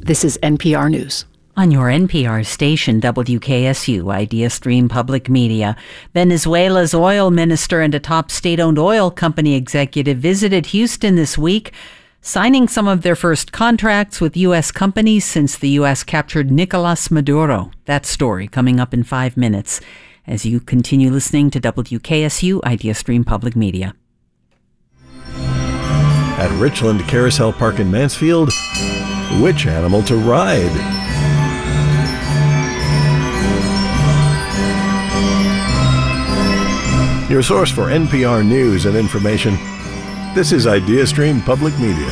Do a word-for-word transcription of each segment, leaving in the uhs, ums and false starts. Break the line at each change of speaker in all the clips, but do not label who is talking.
This is N P R News.
On your N P R station, W K S U, Idea Stream Public Media, Venezuela's oil minister and a top state-owned oil company executive visited Houston this week, signing some of their first contracts with U S companies since the U S captured Nicolas Maduro. That story coming up in five minutes as you continue listening to W K S U, Idea Stream Public Media.
At Richland Carousel Park in Mansfield, which animal to ride? Your source for N P R news and information. This is Idea Stream Public Media.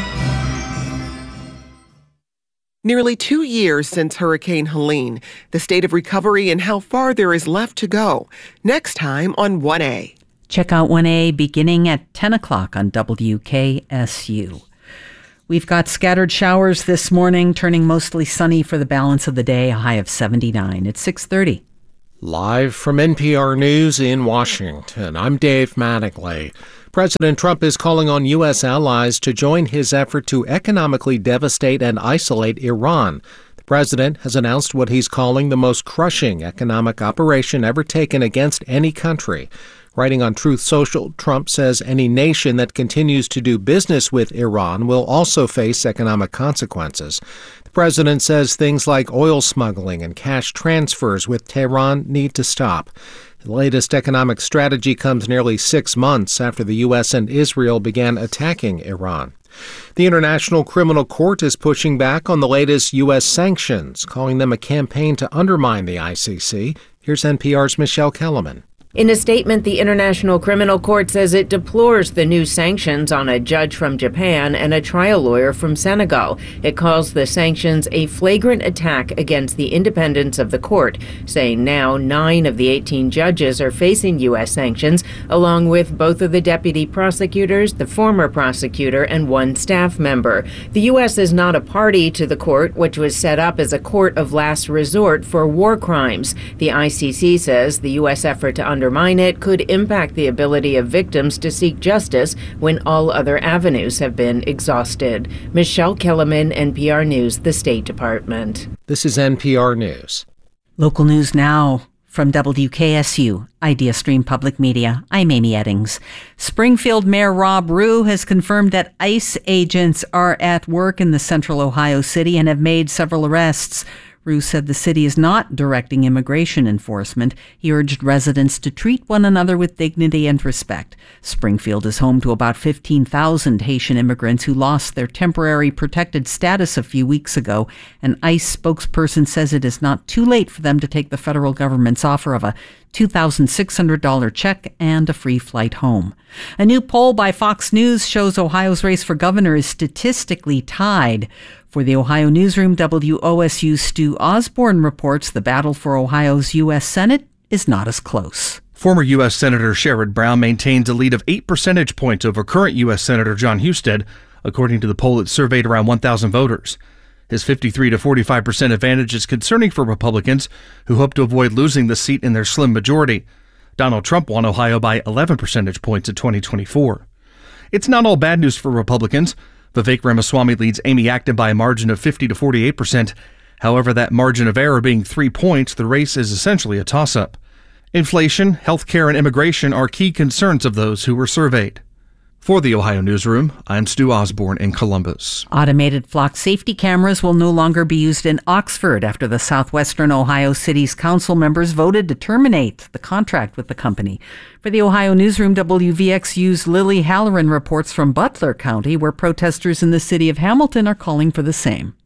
Nearly two years since Hurricane Helene, the state of recovery and how far there is left to go. Next time on one A.
Check out one A beginning at ten o'clock on W K S U. We've got scattered showers this morning, turning mostly sunny for the balance of the day, a high of seventy-nine. It's six thirty.
Live from N P R News in Washington, I'm Dave Mattingly. President Trump is calling on U S allies to join his effort to economically devastate and isolate Iran. The president has announced what he's calling the most crushing economic operation ever taken against any country. Writing on Truth Social, Trump says any nation that continues to do business with Iran will also face economic consequences. The president says things like oil smuggling and cash transfers with Tehran need to stop. The latest economic strategy comes nearly six months after the U S and Israel began attacking Iran. The International Criminal Court is pushing back on the latest U S sanctions, calling them a campaign to undermine the I C C. Here's N P R's Michelle Kellerman.
In a statement, the International Criminal Court says it deplores the new sanctions on a judge from Japan and a trial lawyer from Senegal. It calls the sanctions a flagrant attack against the independence of the court, saying now nine of the eighteen judges are facing U S sanctions, along with both of the deputy prosecutors, the former prosecutor, and one staff member. The U S is not a party to the court, which was set up as a court of last resort for war crimes. The I C C says the U S effort to under Undermine it could impact the ability of victims to seek justice when all other avenues have been exhausted. Michelle Kellerman, N P R News, the State Department.
This is N P R News.
Local news now from W K S U, Idea Stream Public Media. I'm Amy Eddings. Springfield Mayor Rob Rue has confirmed that ICE agents are at work in the central Ohio city and have made several arrests. Rue said the city is not directing immigration enforcement. He urged residents to treat one another with dignity and respect. Springfield is home to about fifteen thousand Haitian immigrants who lost their temporary protected status a few weeks ago. An ICE spokesperson says it is not too late for them to take the federal government's offer of a two thousand six hundred dollars check and a free flight home. A new poll by Fox News shows Ohio's race for governor is statistically tied. For the Ohio Newsroom, W O S U's Stu Osborne reports the battle for Ohio's U S Senate is not as close.
Former U S Senator Sherrod Brown maintains a lead of eight percentage points over current U S Senator Jon Husted, according to the poll that surveyed around one thousand voters. His fifty-three to forty-five percent advantage is concerning for Republicans, who hope to avoid losing the seat in their slim majority. Donald Trump won Ohio by eleven percentage points in twenty twenty-four. It's not all bad news for Republicans. Vivek Ramaswamy leads Amy Acton by a margin of fifty to forty-eight percent. However, that margin of error being three points, the race is essentially a toss-up. Inflation, healthcare, and immigration are key concerns of those who were surveyed. For the Ohio Newsroom, I'm Stu Osborne in Columbus.
Automated flock safety cameras will no longer be used in Oxford after the southwestern Ohio City's council members voted to terminate the contract with the company. For the Ohio Newsroom, W V X U's Lily Halloran reports from Butler County, where protesters in the city of Hamilton are calling for the same.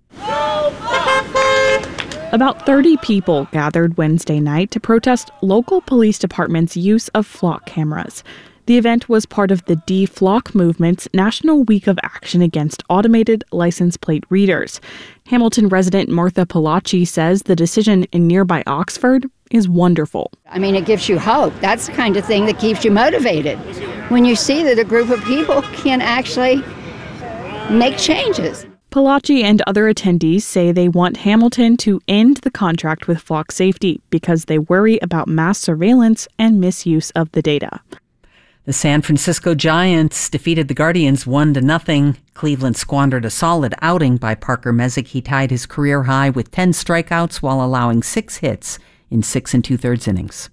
About thirty people gathered Wednesday night to protest local police department's use of flock cameras. The event was part of the D-Flock movement's National Week of Action Against Automated License Plate Readers. Hamilton resident Martha Palachi says the decision in nearby Oxford is wonderful.
I mean, it gives you hope. That's the kind of thing that keeps you motivated. When you see that a group of people can actually make changes.
Palachi and other attendees say they want Hamilton to end the contract with Flock Safety because they worry about mass surveillance and misuse of the data.
The San Francisco Giants defeated the Guardians one to nothing. Cleveland squandered a solid outing by Parker Messick. He tied his career high with ten strikeouts while allowing six hits in six and two-thirds innings.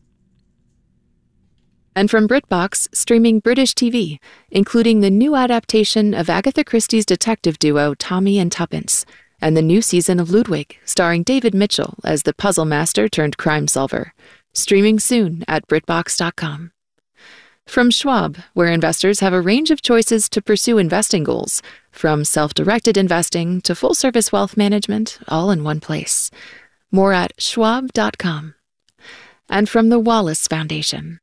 And from BritBox, streaming British T V, including the new adaptation of Agatha Christie's detective duo Tommy and Tuppence, and the new season of Ludwig, starring David Mitchell as the puzzle master turned crime solver. Streaming soon at BritBox dot com. From Schwab, where investors have a range of choices to pursue investing goals, from self-directed investing to full-service wealth management, all in one place. More at schwab dot com. And from the Wallace Foundation.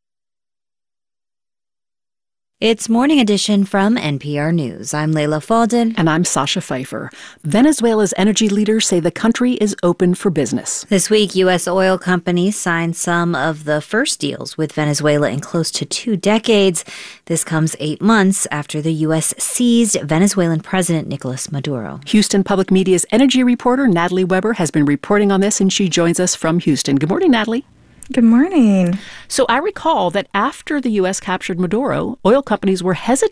It's Morning Edition from N P R News. I'm Leila Fadel.
And I'm Sasha Pfeiffer. Venezuela's energy leaders say the country is open for business.
This week, U S oil companies signed some of the first deals with Venezuela in close to two decades. This comes eight months after the U S seized Venezuelan President Nicolas Maduro.
Houston Public Media's energy reporter Natalie Weber has been reporting on this, and she joins us from Houston. Good morning, Natalie.
Good morning.
So I recall that after the U S captured Maduro, oil companies were hesitant